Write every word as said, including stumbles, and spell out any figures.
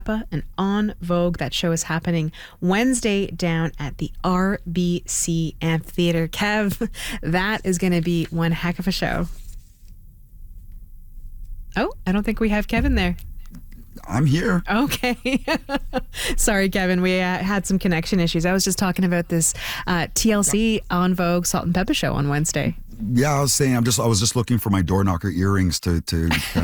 and En Vogue. That show is happening Wednesday down at the R B C Amphitheater. Kev, that is going to be one heck of a show. Oh, I don't think we have Kevin there. I'm here. Okay. Sorry, Kevin. We uh, had some connection issues. I was just talking about this uh, T L C En Vogue Salt and Pepper show on Wednesday. Yeah, I was saying I'm just I was just looking for my door knocker earrings to to